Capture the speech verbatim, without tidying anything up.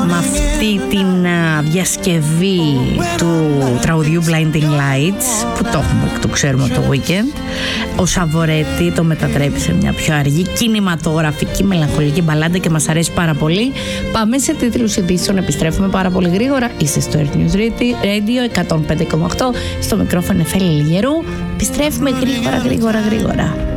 με αυτή την α, διασκευή του τραγουδιού Blinding Lights, που το έχουμε, το ξέρουμε το weekend, ο Σαβορέτη το μετατρέπει σε μια πιο αργή κινηματογραφική μελαγχολική μπαλάντα και μας αρέσει πάρα πολύ. Πάμε σε τίτλους ειδήσεων, επιστρέφουμε πάρα πολύ γρήγορα. Είστε στο Earth News Radio εκατόν πέντε κόμμα οκτώ, στο μικρόφωνο Εφέλη Λιγερού. Επιστρέφουμε γρήγορα γρήγορα γρήγορα.